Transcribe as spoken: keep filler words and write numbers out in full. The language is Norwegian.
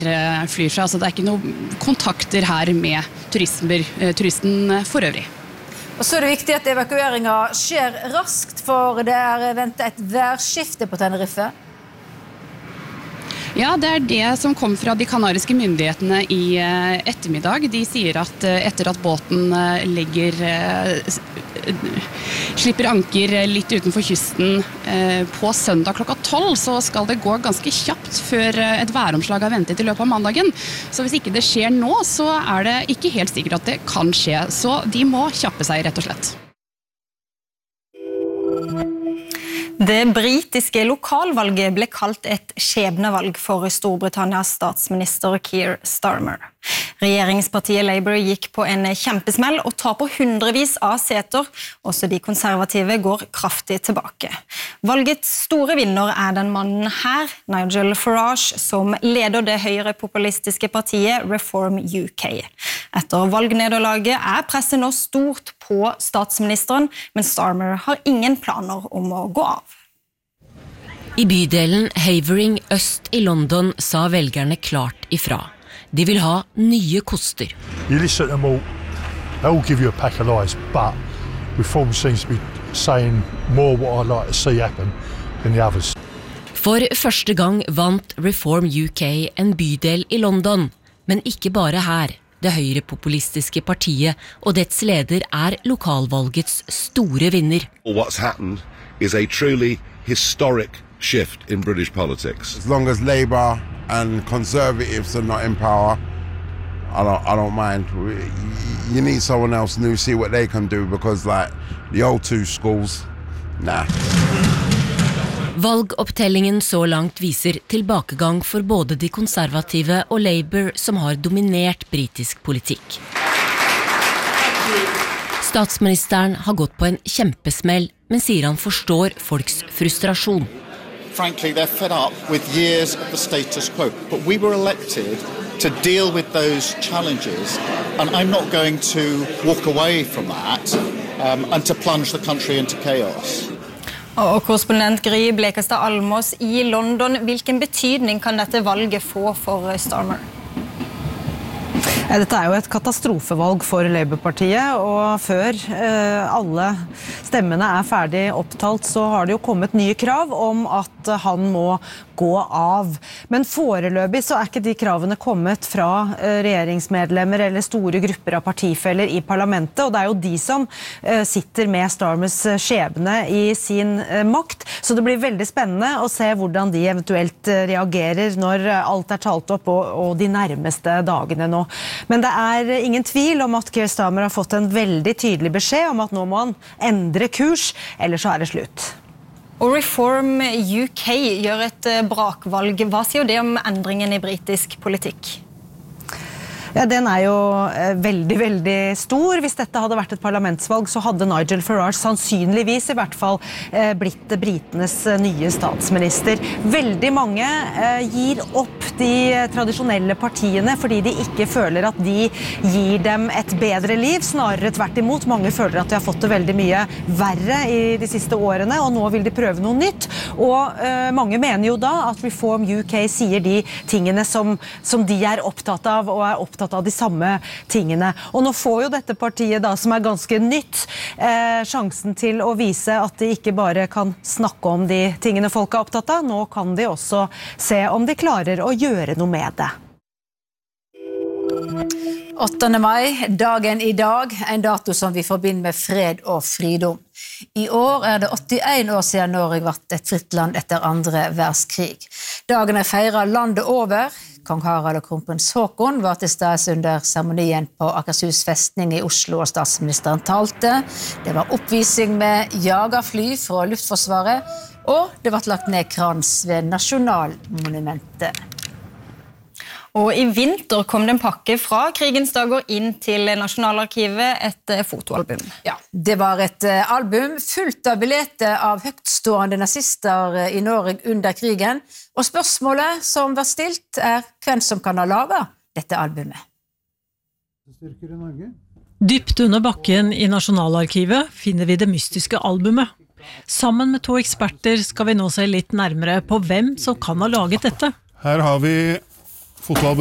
flyr seg, altså det er ikke noen kontakter her med turister, turisten for øvrig. Og så er det viktig at evakueringen skjer raskt, for det er ventet et værskifte på Tenerife. Ja, det er det som kom fra de kanariske myndighetene i ettermiddag. De sier at etter at båten legger, slipper anker litt utenfor kysten på søndag klokka tolv, så skal det gå ganske kjapt før et væromslag er ventet i løpet av mandagen. Så hvis ikke det skjer nå, så er det ikke helt sikkert at det kan skje. Så de må kjappe seg, rett og slett. Det britiske lokalvalget ble kalt et skjebnevalg for Storbritannias statsminister Keir Starmer. Regjeringspartiet Labour gikk på en kjempesmell og taper hundrevis av seter. Også de konservative går kraftig tilbake. Valgets store vinner er den mannen her, Nigel Farage, som leder det høyrepopulistiske partiet Reform U K. Etter valgnederlaget er presset nå stort på statsministeren, men Starmer har ingen planer om å gå av. I bydelen Havering øst i London sa velgerne klart ifra. De vil ha nye koster. You listen to them all, they all give you a pack of lies, but Reform seems to be saying more what I like to see happen than the others. For første gang vant Reform U K en bydel i London, men ikke bare her. Det høyrepopulistiske partiet og dets leder er lokalvalgets store vinner. What's happened is a truly historic shift in British politics. As long as Labour and Conservatives are not in power, I don't, I don't mind. You need someone else new, see what they can do, because like the old two schools, nah. Valgopptellingen så langt viser tilbakegang for både de konservative og Labour som har dominert britisk politikk. Statsministeren har gått på en kjempesmell, men sier han forstår folks frustrasjon. Frankly, they're fed up with years of the status quo. But we were elected to deal with those challenges, and I'm not going to walk away from that um, and to plunge the country into chaos. Og korrespondent Gry Blekastad Almås i London, hvilken betydning kan dette valget få for Starmer? Dette er jo et katastrofevalg for Labour-partiet, og før eh, alle stemmene er ferdig opptalt, så har det jo kommet nye krav om at han må gå av. Men foreløpig så er ikke de kravene kommet fra eh, regjeringsmedlemmer eller store grupper av partifeller i parlamentet, og det er jo de som eh, sitter med Starmers skjebne i sin eh, makt, så det blir veldig spennende å se hvordan de eventuelt eh, reagerer når alt er talt opp og, og de nærmeste dagene nå. Men det er ingen tvil om at Keir Starmer har fått en veldig tydelig beskjed om at nå må han endre kurs, eller så er det slutt. Og Reform U K gjør et brakvalg. Hva sier det om endringen i britisk politikk? Ja, den er jo eh, veldig, veldig stor. Hvis dette hadde vært et parlamentsvalg, så hadde Nigel Farage sannsynligvis i hvert fall eh, blitt britenes nye statsminister. Veldig mange eh, gir opp de tradisjonelle partiene fordi de ikke føler at de gir dem et bedre liv. Snarere tvert imot. Mange føler at de har fått det veldig mye verre i de siste årene, og nå vil de prøve noe nytt. Og eh, mange mener jo da at Reform U K sier de tingene som, som de er opptatt av, og er opptatt av de samme tingene. Og nå får jo dette partiet da, som er ganske nytt, eh, sjansen til å vise at de ikke bare kan snakke om de tingene folk er opptatt av, nå kan de også se om de klarer å gjøre noe med det. åttende mai, dagen i dag, en dato som vi forbinder med fred og fridom. I år er det åttien år siden Norge ble et fritt land etter andre verdenskrig. Dagen er feiret landet over. Kong Harald og kronprins Haakon var til stede under seremonien på Akershus festning i Oslo, og statsministeren talte. Det var oppvisning med jagerfly fra Luftforsvaret, og det ble lagt ned krans ved Nasjonalmonumentet. Og i vinter kom det en pakke fra krigens dager inn til Nasjonalarkivet, et fotoalbum. Ja, det var et album fullt av billetter av høytstående nazister i Norge under krigen, og spørsmålet som var stilt er hvem som kan ha laget dette albumet. Dypt under bakken i Nasjonalarkivet finner vi det mystiske albumet. Sammen med to eksperter skal vi nå se litt nærmere på hvem som kan ha laget dette. Her har vi fotball